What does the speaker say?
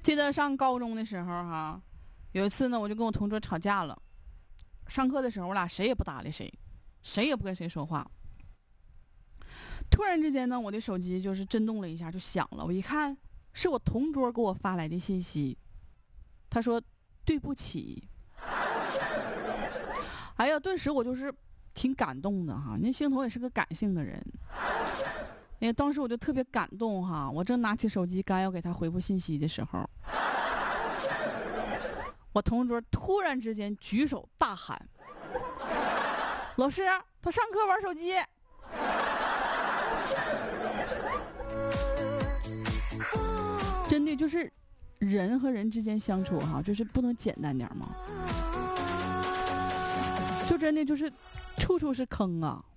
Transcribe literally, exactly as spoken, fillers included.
记得上高中的时候哈，有一次呢，我就跟我同桌吵架了。上课的时候，我俩谁也不搭理谁，谁也不跟谁说话。突然之间呢，我的手机就是震动了一下，就响了。我一看，是我同桌给我发来的信息，他说：“对不起。”哎呀，顿时我就是挺感动的哈。那星头也是个感性的人，哎，当时我就特别感动哈。我正拿起手机刚要给他回复信息的时候，我同桌突然之间举手大喊：“老师，他上课玩手机！”真的就是人和人之间相处哈，就是不能简单点吗？就真的就是处处是坑啊。